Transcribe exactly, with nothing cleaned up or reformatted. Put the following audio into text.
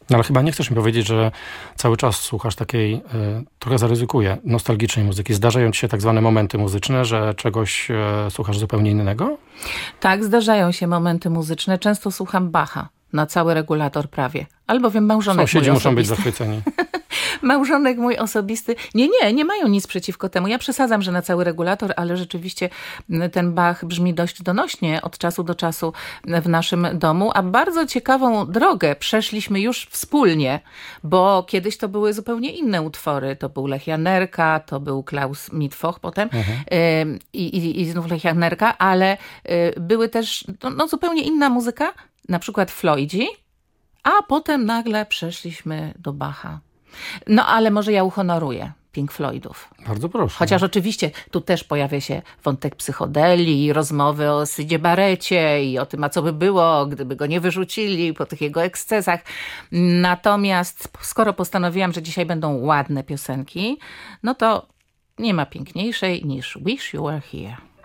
No ale chyba nie chcesz mi powiedzieć, że cały czas słuchasz takiej, y, trochę zaryzykuję, nostalgicznej muzyki. Zdarzają ci się tak zwane momenty muzyczne, że czegoś y, słuchasz zupełnie innego? Tak, zdarzają się momenty muzyczne. Często słucham Bacha na cały regulator prawie. Albowiem małżonek Sąsiedzi mój muszą być osobisty. zachwyceni. Małżonek mój osobisty. Nie, nie, nie mają nic przeciwko temu. Ja przesadzam, że na cały regulator, ale rzeczywiście ten Bach brzmi dość donośnie od czasu do czasu w naszym domu. A bardzo ciekawą drogę przeszliśmy już wspólnie, bo kiedyś to były zupełnie inne utwory. To był Lech Janerka, to był Klaus Mitwoch potem mhm. I, i, i znów Lech Janerka, ale były też no, no, zupełnie inna muzyka, na przykład Floydzi, a potem nagle przeszliśmy do Bacha. No ale może ja uhonoruję Pink Floydów. Bardzo proszę. Chociaż oczywiście tu też pojawia się wątek psychodelii, rozmowy o Sydzie Barrecie i o tym, a co by było, gdyby go nie wyrzucili po tych jego ekscesach. Natomiast skoro postanowiłam, że dzisiaj będą ładne piosenki, no to nie ma piękniejszej niż Wish You Were Here.